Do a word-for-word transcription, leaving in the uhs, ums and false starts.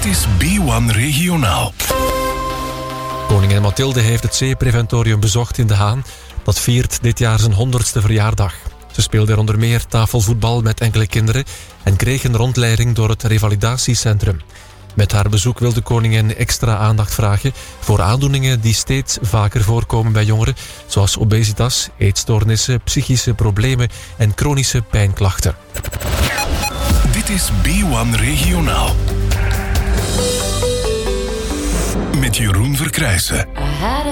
is B één Regionaal. Koningin Mathilde heeft het zeepreventorium bezocht in De Haan. Dat viert dit jaar zijn honderdste verjaardag. Ze speelde er onder meer tafelvoetbal met enkele kinderen en kreeg een rondleiding door het revalidatiecentrum. Met haar bezoek wil de koningin extra aandacht vragen voor aandoeningen die steeds vaker voorkomen bij jongeren, zoals obesitas, eetstoornissen, psychische problemen en chronische pijnklachten. Dit is B één Regionaal. Met Jeroen Verkrijsen.